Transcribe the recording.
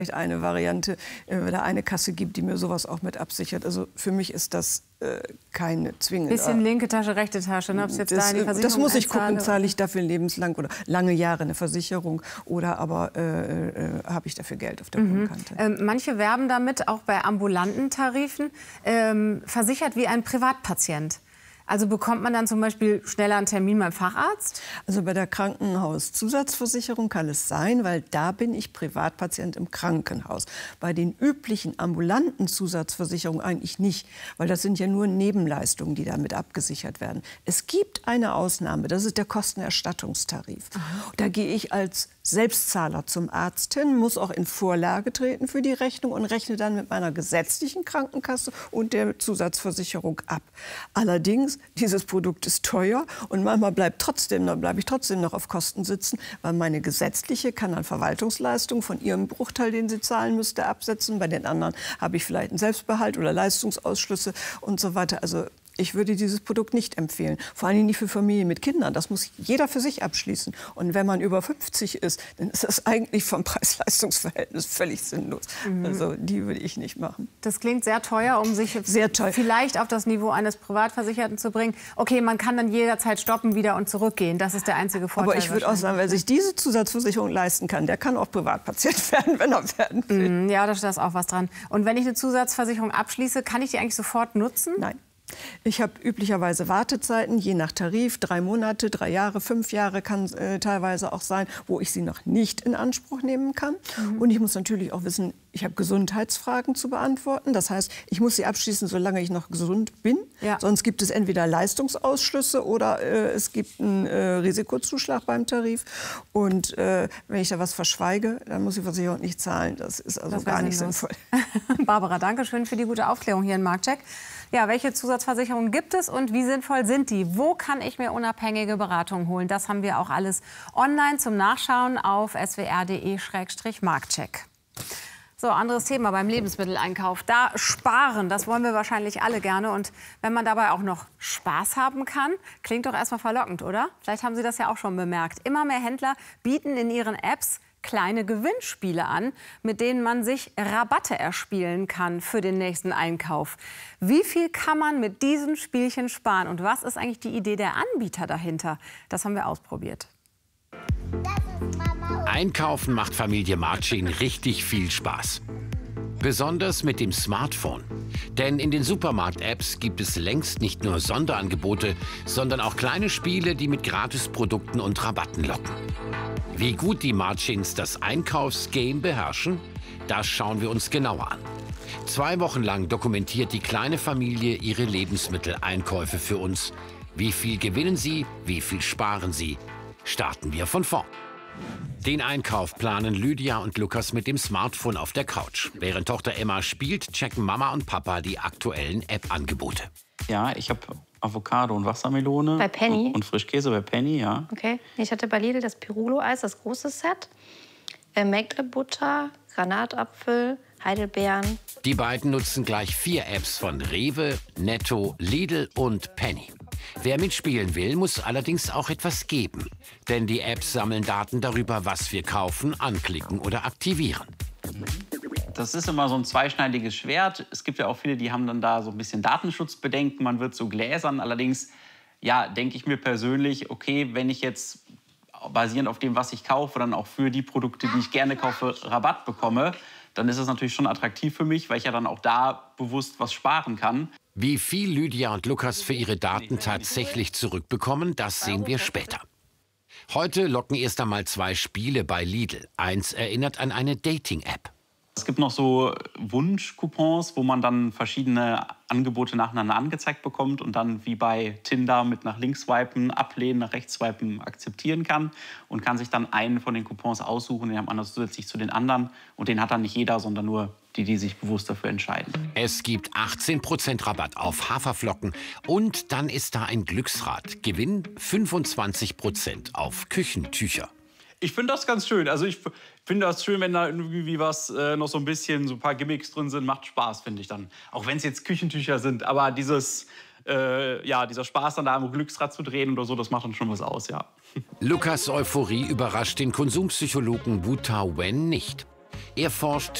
eine Variante oder eine Kasse gibt, die mir sowas auch mit absichert. Also für mich ist das keine zwingende. Bisschen linke Tasche, rechte Tasche, ne? Ob's jetzt da in die Versicherung das muss ich gucken, einzahle zahle ich dafür lebenslang oder lange Jahre eine Versicherung oder aber habe ich dafür Geld auf der Grundkante. Manche werben damit, auch bei ambulanten Tarifen, versichert wie ein Privatpatient. Also bekommt man dann zum Beispiel schneller einen Termin beim Facharzt? Also bei der Krankenhauszusatzversicherung kann es sein, weil da bin ich Privatpatient im Krankenhaus. Bei den üblichen ambulanten Zusatzversicherungen eigentlich nicht, weil das sind ja nur Nebenleistungen, die damit abgesichert werden. Es gibt eine Ausnahme, das ist der Kostenerstattungstarif. Da gehe ich als Selbstzahler zum Arzt hin, muss auch in Vorlage treten für die Rechnung und rechne dann mit meiner gesetzlichen Krankenkasse und der Zusatzversicherung ab. Allerdings, dieses Produkt ist teuer und manchmal bleibe ich trotzdem noch auf Kosten sitzen, weil meine gesetzliche kann an Verwaltungsleistungen von ihrem Bruchteil, den sie zahlen müsste, absetzen. Bei den anderen habe ich vielleicht einen Selbstbehalt oder Leistungsausschlüsse und so weiter. Also ich würde dieses Produkt nicht empfehlen. Vor allem nicht für Familien mit Kindern. Das muss jeder für sich abschließen. Und wenn man über 50 ist, dann ist das eigentlich vom Preis-Leistungs-Verhältnis völlig sinnlos. Also die würde ich nicht machen. Das klingt sehr teuer, um sich vielleicht auf das Niveau eines Privatversicherten zu bringen. Okay, man kann dann jederzeit stoppen, wieder und zurückgehen. Das ist der einzige Vorteil. Aber ich würde auch sagen, wer sich diese Zusatzversicherung leisten kann, der kann auch Privatpatient werden, wenn er werden will. Ja, da ist auch was dran. Und wenn ich eine Zusatzversicherung abschließe, kann ich die eigentlich sofort nutzen? Nein. Ich habe üblicherweise Wartezeiten, je nach Tarif, 3 Monate, 3 Jahre, 5 Jahre kann teilweise auch sein, wo ich sie noch nicht in Anspruch nehmen kann. Und ich muss natürlich auch wissen, ich habe Gesundheitsfragen zu beantworten. Das heißt, ich muss sie abschließen, solange ich noch gesund bin. Ja. Sonst gibt es entweder Leistungsausschlüsse oder es gibt einen Risikozuschlag beim Tarif. Und wenn ich da was verschweige, dann muss die Versicherung nicht zahlen. Das ist also gar nicht sinnvoll. Barbara, danke schön für die gute Aufklärung hier in Marktcheck. Ja, welche Zusatzversicherungen gibt es und wie sinnvoll sind die? Wo kann ich mir unabhängige Beratung holen? Das haben wir auch alles online zum Nachschauen auf swr.de/marktcheck. So, anderes Thema beim Lebensmitteleinkauf. Da sparen, das wollen wir wahrscheinlich alle gerne. Und wenn man dabei auch noch Spaß haben kann, klingt doch erstmal verlockend, oder? Vielleicht haben Sie das ja auch schon bemerkt. Immer mehr Händler bieten in ihren Apps kleine Gewinnspiele an, mit denen man sich Rabatte erspielen kann für den nächsten Einkauf. Wie viel kann man mit diesen Spielchen sparen? Und was ist eigentlich die Idee der Anbieter dahinter? Das haben wir ausprobiert. Einkaufen macht Familie Marcin richtig viel Spaß. Besonders mit dem Smartphone. Denn in den Supermarkt-Apps gibt es längst nicht nur Sonderangebote, sondern auch kleine Spiele, die mit Gratisprodukten und Rabatten locken. Wie gut die Marcins das Einkaufsgame beherrschen, das schauen wir uns genauer an. 2 Wochen lang dokumentiert die kleine Familie ihre Lebensmitteleinkäufe für uns. Wie viel gewinnen sie, wie viel sparen sie? Starten wir von vorn. Den Einkauf planen Lydia und Lukas mit dem Smartphone auf der Couch. Während Tochter Emma spielt, checken Mama und Papa die aktuellen App-Angebote. Ja, ich habe Avocado und Wassermelone. Bei Penny? Und Frischkäse bei Penny, ja. Okay. Ich hatte bei Lidl das Pirulo-Eis, das große Set. Magde-Butter, Granatapfel, Heidelbeeren. Die beiden nutzen gleich 4 Apps von Rewe, Netto, Lidl und Penny. Wer mitspielen will, muss allerdings auch etwas geben. Denn die Apps sammeln Daten darüber, was wir kaufen, anklicken oder aktivieren. Das ist immer so ein zweischneidiges Schwert. Es gibt ja auch viele, die haben dann da so ein bisschen Datenschutzbedenken. Man wird so gläsern. Allerdings, ja, denke ich mir persönlich, okay, wenn ich jetzt basierend auf dem, was ich kaufe, dann auch für die Produkte, die ich gerne kaufe, Rabatt bekomme, dann ist es natürlich schon attraktiv für mich, weil ich ja dann auch da bewusst was sparen kann. Wie viel Lydia und Lukas für ihre Daten tatsächlich zurückbekommen, das sehen wir später. Heute locken erst einmal 2 Spiele bei Lidl. Eins erinnert an eine Dating-App. Es gibt noch so Wunschcoupons, wo man dann verschiedene Angebote nacheinander angezeigt bekommt und dann wie bei Tinder mit nach links swipen, ablehnen, nach rechts swipen akzeptieren kann und kann sich dann einen von den Coupons aussuchen, den hat man zusätzlich zu den anderen und den hat dann nicht jeder, sondern nur die, die sich bewusst dafür entscheiden. Es gibt 18% Rabatt auf Haferflocken und dann ist da ein Glücksrad. Gewinn 25% auf Küchentücher. Ich finde das ganz schön. Also ich finde das schön, wenn da irgendwie was noch so ein paar Gimmicks drin sind. Macht Spaß, finde ich dann. Auch wenn es jetzt Küchentücher sind. Aber dieser Spaß dann da am Glücksrad zu drehen oder so, das macht dann schon was aus, ja. Lukas' Euphorie überrascht den Konsumpsychologen Wu Tao Wen nicht. Er forscht